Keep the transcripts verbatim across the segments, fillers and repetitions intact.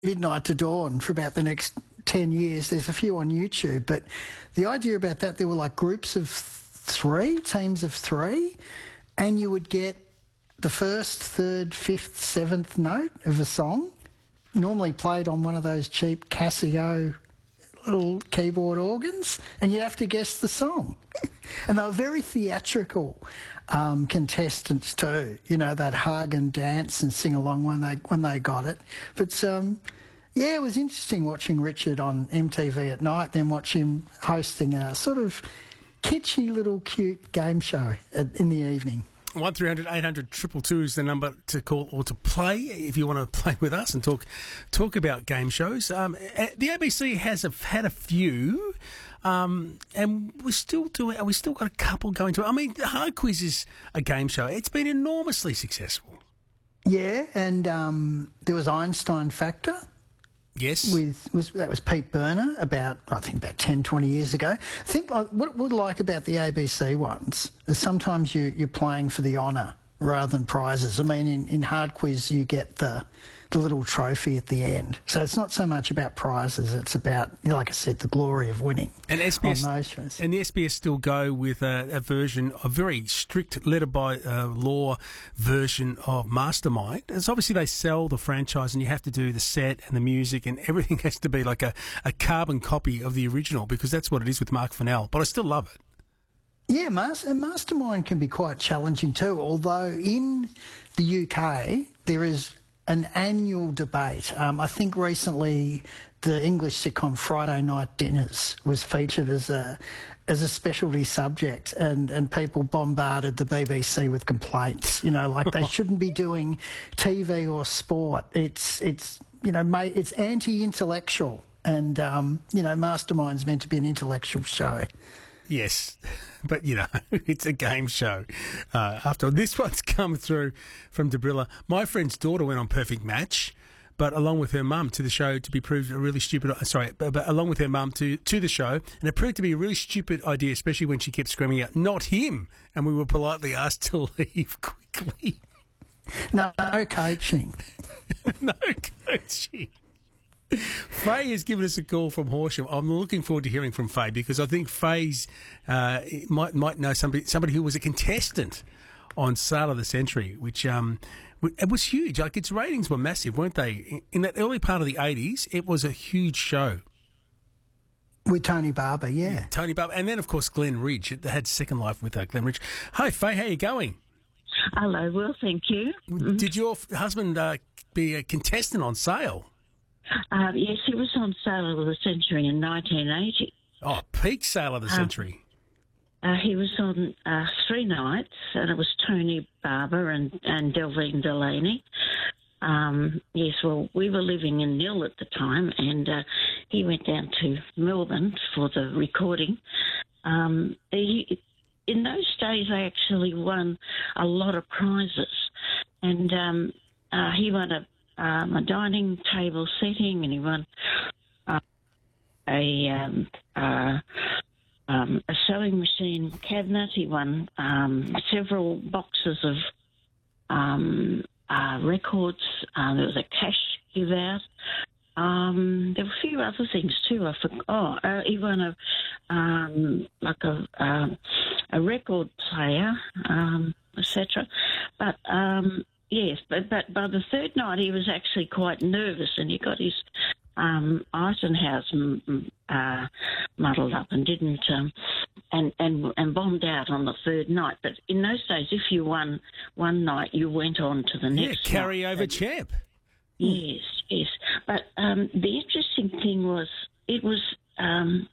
midnight to dawn for about the next ten years. There's a few on YouTube, but the idea about that, there were like groups of three, teams of three, and you would get the first, third, fifth, seventh note of a song, normally played on one of those cheap Casio little keyboard organs, and you'd have to guess the song. And they were very theatrical um, contestants too. You know, they'd hug and dance and sing along when they when they got it. But um, yeah, it was interesting watching Richard on M T V at night, then watch him hosting a sort of kitschy little cute game show at, in the evening. one three hundred eight hundred two two two is the number to call or to play if you want to play with us and talk talk about game shows. Um, the A B C has a, had a few, um, and we're still doing. We still got a couple going to. I mean, Hard Quiz is a game show. It's been enormously successful. Yeah, and um, there was Einstein Factor. Yes. With was that was Pete Burner about I think about ten, twenty years ago. I think like, what what I like about the A B C ones is sometimes you you're playing for the honour rather than prizes. I mean, in, in Hard Quiz you get the the little trophy at the end. So it's not so much about prizes, it's about, you know, like I said, the glory of winning. And S B S on those shows. And the S B S still go with a, a version, a very strict letter by uh, law version of Mastermind. It's obviously they sell the franchise and you have to do the set and the music and everything has to be like a, a carbon copy of the original because that's what it is with Mark Fennell. But I still love it. Yeah, Master, Mastermind can be quite challenging too, although in the U K there is an annual debate. Um, I think recently the English sitcom Friday Night Dinners was featured as a as a specialty subject, and, and people bombarded the B B C with complaints. You know, like they shouldn't be doing T V or sport. It's it's you know ma- it's anti-intellectual, and um, you know Mastermind's meant to be an intellectual show. Yes, but, you know, it's a game show. Uh, after all, this one's come through from Debrilla. My friend's daughter went on Perfect Match, but along with her mum to the show to be proved a really stupid... Sorry, but, but along with her mum to, to the show, and it proved to be a really stupid idea, especially when she kept screaming out, "Not him!" And we were politely asked to leave quickly. No, no coaching. No coaching. Faye has given us a call from Horsham. I'm looking forward to hearing from Faye because I think Faye's uh, might might know somebody somebody who was a contestant on Sale of the Century, which um, it was huge. Like its ratings were massive, weren't they? In that early part of the eighties, it was a huge show. With Tony Barber, yeah. yeah Tony Barber. And then, of course, Glenn Ridge. It had Second Life with uh, Glenn Ridge. Hi, Faye, how are you going? Hello, well, thank you. Did your husband uh, be a contestant on Sale? Uh, yes, he was on Sale of the Century in nineteen eighty. Oh, peak Sale of the Century. Uh, he was on uh, three nights, and it was Tony Barber and, and Delvine Delaney. Um, yes, well, we were living in Nil at the time, and uh, he went down to Melbourne for the recording. Um, he, in those days, they actually won a lot of prizes, and um, uh, he won a Um, a dining table setting, and he won uh, a um, uh, um, a sewing machine cabinet. He won um, several boxes of um, uh, records. Uh, there was a cash give out. Um, there were a few other things too. I forgot. Oh, uh, he won a um, like a uh, a record player, um, et cetera. But um, Yes, but, but by the third night he was actually quite nervous, and he got his um, Eisenhower uh, muddled up and didn't um, and, and and bombed out on the third night. But in those days, if you won one night, you went on to the next. Yeah, carry night. over champ. Yes, yes. But um, the interesting thing was it was um,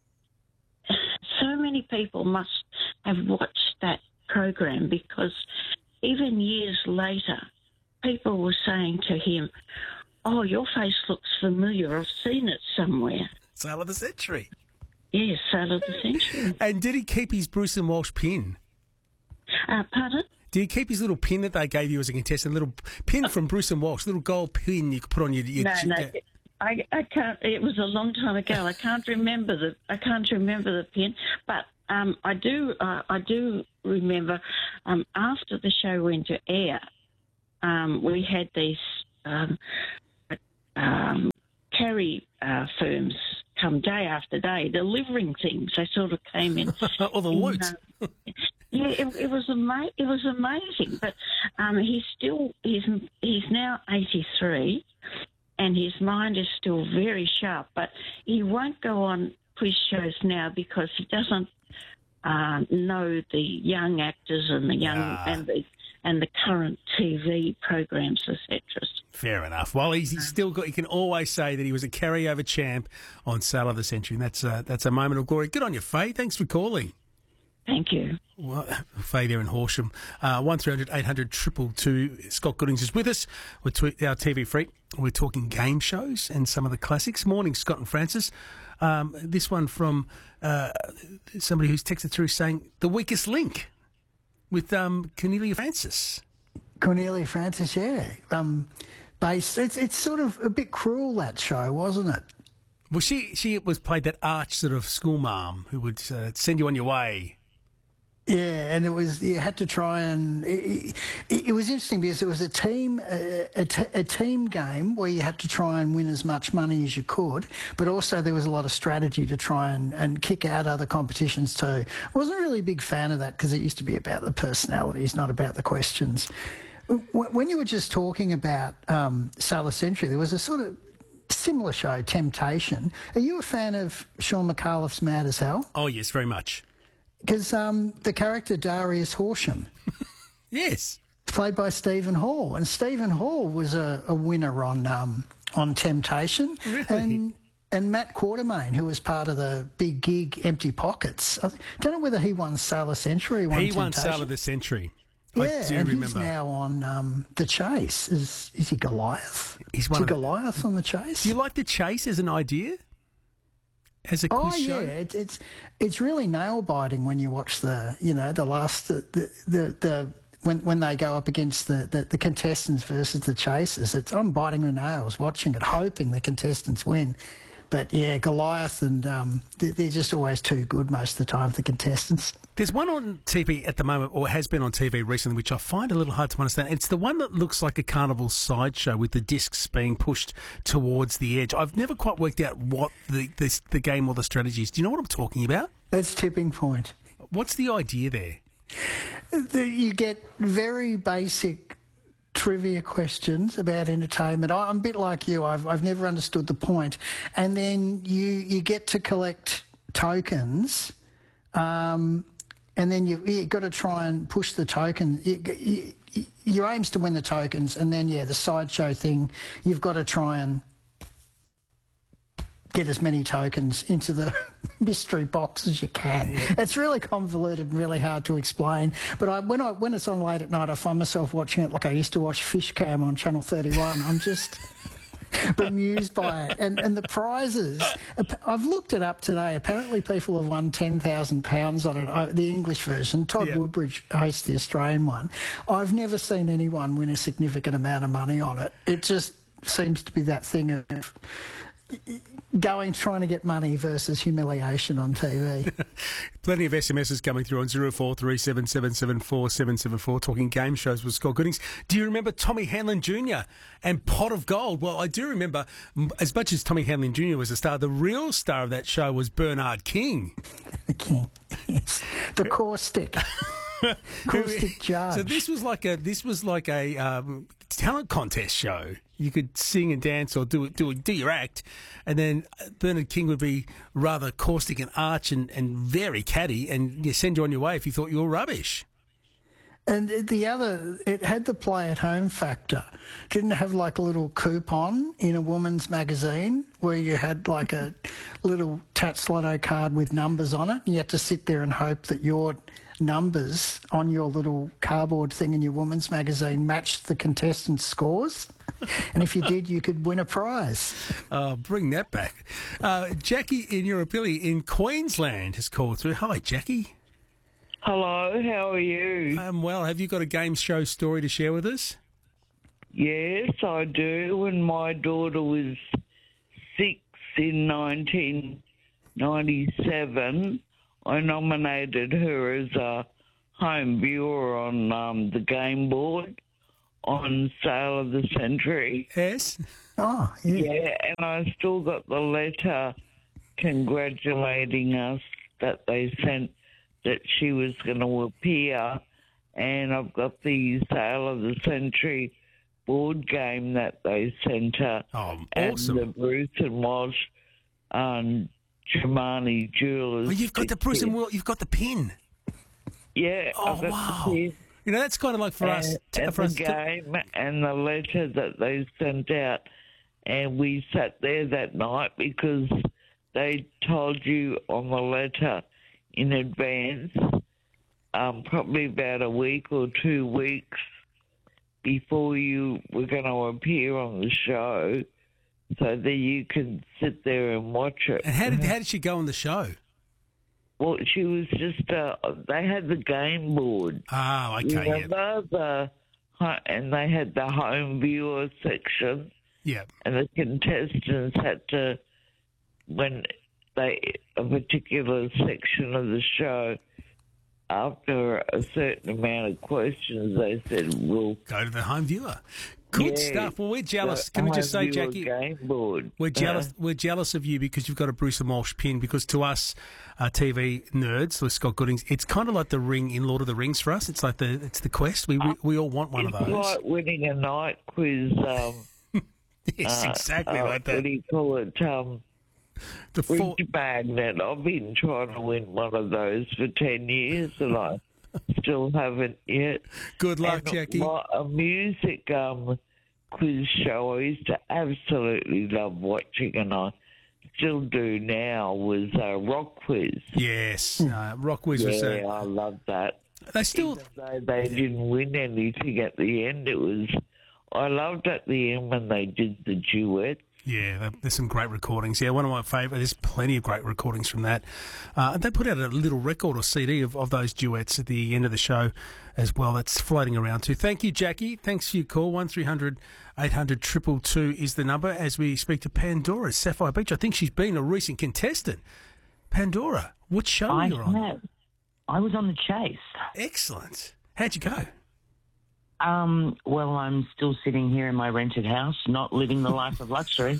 so many people must have watched that program because. Even years later, people were saying to him, "Oh, your face looks familiar. I've seen it somewhere." Sale of the Century. Yes, Sale of the Century. And did he keep his Bruce and Walsh pin? Uh, pardon? Did he keep his little pin that they gave you as a contestant? A little pin from Bruce and Walsh, little gold pin you could put on your... your no, ch- no. I, I can't... It was a long time ago. I can't remember the... I can't remember the pin, but... Um, I do. Uh, I do remember um, after the show went to air, um, we had these um, um, carry uh, firms come day after day delivering things. They sort of came in. Or the in, loot. uh, yeah, it, it was ama- It was amazing. But um, he's still he's he's now eighty-three, and his mind is still very sharp. But he won't go on quiz shows now because he doesn't uh, know the young actors and the young Ah. and the and the current T V programs, et cetera. Fair enough. Well, he's, he's still got. He can always say that he was a carryover champ on Sale of the Century, and that's a, that's a moment of glory. Good on you, Faye. Thanks for calling. Thank you. Well, Faye there in Horsham. Uh, one three hundred eight hundred two two two. Scott Goodings is with us. We're tw- our T V freak. We're talking game shows and some of the classics. Morning, Scott and Francis. Um, this one from uh, somebody who's texted through saying The Weakest Link with um, Cornelia Francis. Cornelia Francis, yeah. Um, based, it's it's sort of a bit cruel, that show, wasn't it? Well, she she was played that arch sort of school mom who would uh, send you on your way. Yeah, and it was you had to try and it, it, it was interesting because it was a team a, a, t- a team game where you had to try and win as much money as you could, but also there was a lot of strategy to try and, and kick out other competitions too. I wasn't really a big fan of that because it used to be about the personalities, not about the questions. When you were just talking about um, Sailor Century, there was a sort of similar show, Temptation. Are you a fan of Sean McAuliffe's Mad as Hell? Oh, yes, very much. Because um, the character Darius Horsham, Yes. played by Stephen Hall, and Stephen Hall was a, a winner on um, on Temptation, Really? and and Matt Quartermain, who was part of the big gig Empty Pockets. I don't know whether he won Sailor Century. Or won He won Temptation. Sale of the Century. Yeah, I do and remember. he's now on um, The Chase. Is is he Goliath? He's is one he of the- Goliath on The Chase? Do you like The Chase as an idea? As a quiz Oh show? yeah, it, it's it's really nail biting when you watch the you know the last the the, the, the when when they go up against the, the, the contestants versus the chasers. It's I'm biting the nails watching it, hoping the contestants win. But yeah, Goliath and um, they- they're just always too good most of the time, the contestants. There's one on T V at the moment, or has been on T V recently, which I find a little hard to understand. It's the one that looks like a carnival sideshow with the discs being pushed towards the edge. I've never quite worked out what the the, the game or the strategy is. Do you know what I'm talking about? That's Tipping Point. What's the idea there? The- You get very basic trivia questions about entertainment. I- I'm a bit like you. I've I've never understood the point. And then you you get to collect tokens, um, and then you you got to try and push the token. You, you, your aim's to win the tokens, and then yeah, the sideshow thing. You've got to try and get as many tokens into the mystery box as you can. It's really convoluted and really hard to explain. But I, when I when it's on late at night, I find myself watching it like I used to watch Fish Cam on Channel thirty-one. I'm just bemused by it. And and the prizes, I've looked it up today. Apparently people have won ten thousand pounds on it, uh, the English version. Todd Yeah. Woodbridge hosts the Australian one. I've never seen anyone win a significant amount of money on it. It just seems to be that thing of going, trying to get money versus humiliation on T V. Plenty of S M Ses coming through on zero four three seven seven seven four seven seven four, talking game shows with Scott Goodings. Do you remember Tommy Hanlon Junior and Pot of Gold? Well, I do remember, m- as much as Tommy Hanlon Junior was a star, the real star of that show was Bernard King. The king. Yes. The caustic. Caustic judge. So this was like a this was like a um, talent contest show. You could sing and dance or do do do your act, and then Bernard King would be rather caustic and arch and, and very catty, and you send you on your way if you thought you were rubbish. And the other, it had the play at home factor. Didn't it have like a little coupon in a woman's magazine where you had like a little Tats Lotto card with numbers on it. You had to sit there and hope that your numbers on your little cardboard thing in your woman's magazine matched the contestants' scores. And if you did, you could win a prize. Oh, bring that back. Uh, Jackie in Eurapilly in Queensland has called through. Hi, Jackie. Hello, how are you? Um, well, have you got a game show story to share with us? Yes, I do. When my daughter was six in nineteen ninety-seven, I nominated her as a home viewer on um, the game board on Sale of the Century. Yes. Oh, yeah. Yeah, and I still got the letter congratulating us that they sent that she was going to appear, and I've got the Sale of the Century board game that they sent her, Oh, and awesome. the Bruce and Walsh um, Germani Jewelers. Oh, you've got the Bruce and Will, you've got the pin. Yeah, Oh, I've got wow. the pin. You know, that's kind of like for us. and, to- and for the us to- game and the letter that they sent out, and we sat there that night because they told you on the letter in advance, um, probably about a week or two weeks before you were going to appear on the show, so that you can sit there and watch it. and how did how did she go on the show? Well, she was just, uh, they had the game board. Oh, okay, yeah. Remember the, and they had the home viewer section, Yeah. and the contestants had to, when they, a particular section of the show, after a certain amount of questions, they said, well, Go to the home viewer. Good yeah, stuff. Well, we're jealous. the Can we just say, home viewer Jackie, game board. we're jealous. Uh, We're jealous of you because you've got a Bruce and Walsh pin. Because to us, uh, T V nerds, with Scott Goodings, it's kind of like the ring in Lord of the Rings for us. It's like the it's the quest. We we, we all want one it's of those. like winning a night quiz. Um, Yes, uh, exactly uh, like What do that. you call it? Um, The four, Bridge magnet. I've been trying to win one of those for ten years, and I still haven't yet. good luck, And Jackie. my- A music um, quiz show I used to absolutely love watching, and I still do now, was uh, Rock Quiz. Yes, uh, Rock Wiz was. Yeah, Uh, I love that. they still. Even though they didn't win anything at the end, it was. I loved at the end when they did the duet. Yeah, there- there's some great recordings. Yeah, one of my favourite. There's plenty of great recordings from that. Uh, and they put out a little record or C D of, of those duets at the end of the show as well. That's floating around too. Thank you, Jackie. Thanks for your call. One three hundred eight hundred two two two is the number as we speak to Pandora, Sapphire Beach. I think she's been a recent contestant. Pandora, what show I are you on? have. I was on the chase. Excellent. How'd you go? Um, well, I'm still sitting here in my rented house, not living the life of luxury.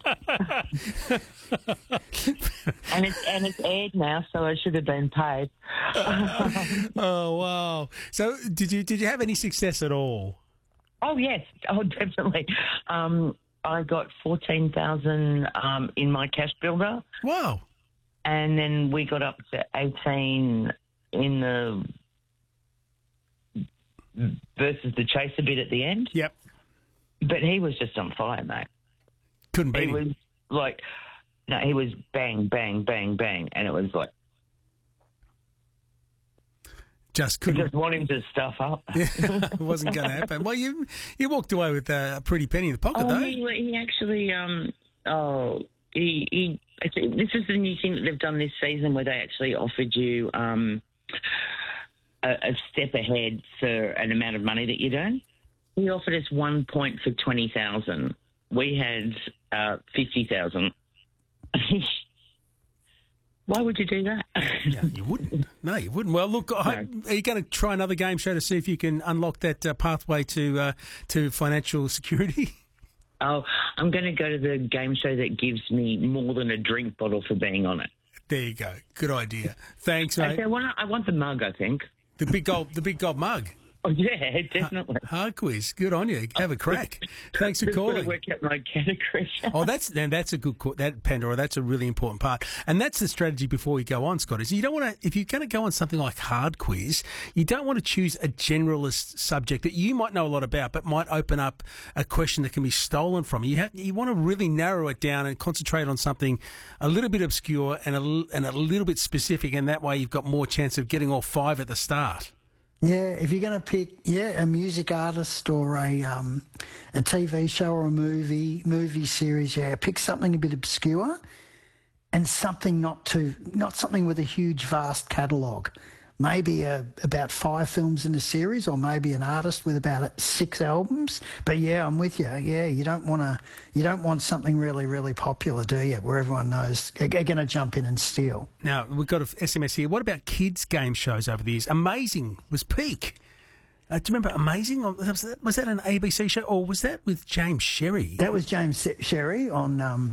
and it's and it's aired now, so I should have been paid. Oh wow! So did you did you have any success at all? Oh yes, oh definitely. Um, I got fourteen thousand um, in my cash builder, Wow! and then we got up to eighteen in the versus the chaser bit at the end. Yep. But he was just on fire, mate. Couldn't beat He him. was like, no, he was bang, bang, bang, bang, and it was like, Just I couldn't. just want him to stuff up. it wasn't going to happen. Well, you you walked away with uh, a pretty penny in the pocket, Oh, though. he, he actually, um, oh, he, he, actually, this is the new thing that they've done this season where they actually offered you um, a, a step ahead for an amount of money that you'd earn. He offered us one point for twenty thousand. We had uh, fifty thousand. Why would you do that? Yeah, you wouldn't. No, you wouldn't. Well, look, I hope, are you going to try another game show to see if you can unlock that uh, pathway to uh, to financial security? Oh, I'm going to go to the game show that gives me more than a drink bottle for being on it. There you go. Good idea. Thanks, mate. Okay, I want, I want the mug, I think. The big gold, the big gold mug. Oh, yeah, definitely. Hard quiz. Good on you. Have a crack. Thanks for Just got to calling. work out my category. Oh, that's then that's a good call. That Pandora. That's a really important part, and that's the strategy before you go on, Scott. Is you don't want to if you're going to go on something like hard quiz, you don't want to choose a generalist subject that you might know a lot about, but might open up a question that can be stolen from you. You, have, you want to really narrow it down and concentrate on something a little bit obscure and a l- and a little bit specific, and that way you've got more chance of getting all five at the start. Yeah, if you're going to pick, yeah, a music artist or a um, a T V show or a movie movie series, yeah, pick something a bit obscure and something not too, not something with a huge, vast catalogue. Maybe a, about five films in a series, or maybe an artist with about six albums. But yeah, I'm with you. Yeah, you don't want to, you don't want something really, really popular, do you? Where everyone knows they're going to jump in and steal. Now, we've got an S M S here. What about kids' game shows over the years? Amazing was Peak. Uh, do you remember Amazing? Or Was that, was that an A B C show, or was that with James Sherry? That was James Sherry on um,